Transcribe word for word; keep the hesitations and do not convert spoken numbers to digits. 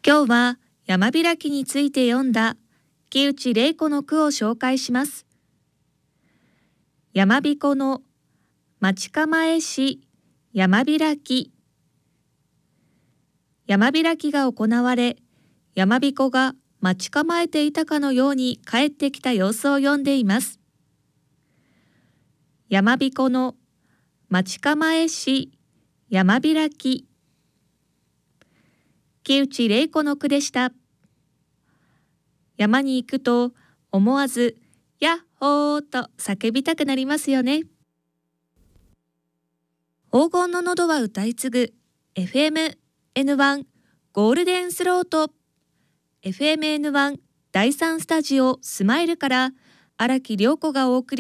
今日は山開きについて読んだ木内玲子の句を紹介します。山彦の待ち構えし山開き。山開きが行われ、山彦が待ち構えていたかのように帰ってきた様子を読んでいます。山彦の待ち構えし山開き。木内玲子の句でした。山に行くと思わずやっほーと叫びたくなりますよね。黄金の喉は歌い継ぐ エフエムエヌワン ゴールデンスロート エフエムエヌワン だいさんスタジオスマイルから荒木涼子がお送り